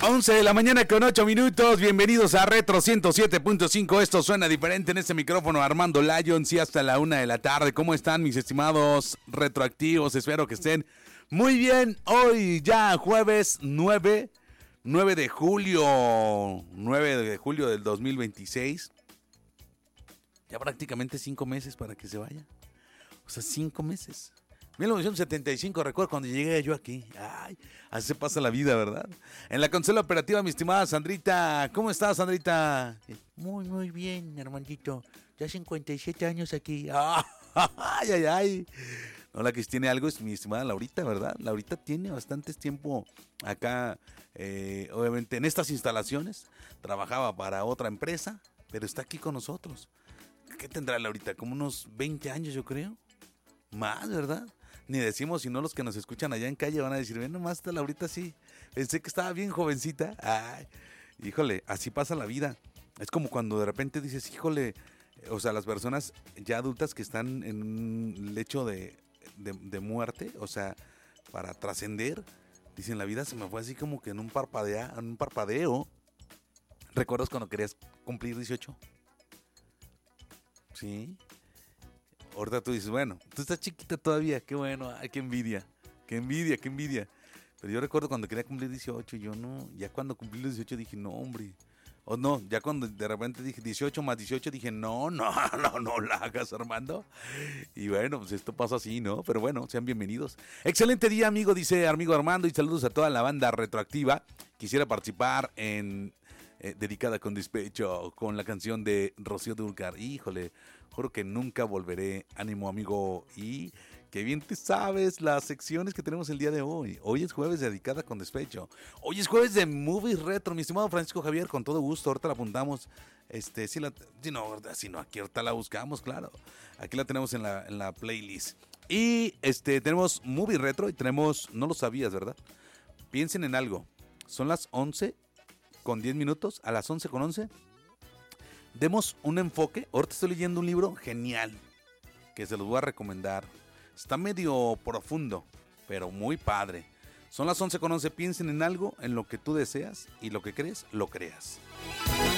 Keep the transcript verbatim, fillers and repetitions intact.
once de la mañana con ocho minutos, bienvenidos a Retro ciento siete punto cinco, esto suena diferente en este micrófono, Armando Lyons, y hasta la una de la tarde. ¿Cómo están mis estimados retroactivos? Espero que estén muy bien. Hoy ya jueves nueve, nueve de julio, nueve de julio del dos mil veintiséis. Ya prácticamente cinco meses para que se vaya. O sea, cinco meses. mil novecientos setenta y cinco, recuerdo cuando llegué yo aquí. Ay, así se pasa la vida, ¿verdad? En la consola operativa, mi estimada Sandrita. ¿Cómo estás, Sandrita? Muy, muy bien, Armandito. Ya cincuenta y siete años aquí. Ay, ay, ay. No, la que tiene algo es mi estimada Laurita, ¿verdad? Laurita tiene bastante tiempo acá, eh, obviamente, en estas instalaciones. Trabajaba para otra empresa, pero está aquí con nosotros. ¿Qué tendrá Laurita? Como unos veinte años, yo creo. Más, ¿verdad? Ni decimos, si no los que nos escuchan allá en calle van a decir, ven nomás, está Laurita sí. Pensé que estaba bien jovencita. Ay, híjole, así pasa la vida. Es como cuando de repente dices, híjole, o sea, las personas ya adultas que están en un lecho de, de, de muerte, o sea, para trascender, dicen, la vida se me fue así como que en un, parpadea, en un parpadeo. ¿Recuerdas cuando querías cumplir dieciocho? Sí. Ahorita tú dices, bueno, tú estás chiquita todavía, qué bueno, ay, qué envidia, qué envidia, qué envidia. Pero yo recuerdo cuando quería cumplir dieciocho, yo no, ya cuando cumplí los dieciocho dije, no, hombre. O no, ya cuando de repente dije dieciocho más dieciocho, dije, no, no, no, no la hagas, Armando. Y bueno, pues esto pasa así, ¿no? Pero bueno, sean bienvenidos. Excelente día, amigo, dice amigo Armando, y saludos a toda la banda retroactiva. Quisiera participar en... Eh, dedicada con despecho, con la canción de Rocío Dúrcal. Híjole, juro que nunca volveré. Ánimo, amigo. Y qué bien te sabes las secciones que tenemos el día de hoy. Hoy es jueves de dedicada con despecho. Hoy es jueves de Movies Retro, mi estimado Francisco Javier, con todo gusto. Ahorita la apuntamos. Este, si, la, si, no, si no, aquí ahorita la buscamos, claro. Aquí la tenemos en la, en la playlist. Y este, tenemos Movie Retro y tenemos, no lo sabías, ¿verdad? Piensen en algo. Son las once con diez minutos, a las once con once. Demos un enfoque. Ahorita estoy leyendo un libro genial que se los voy a recomendar. Está medio profundo, pero muy padre. Son las once con once. Piensen en algo, en lo que tú deseas, y lo que crees, lo creas.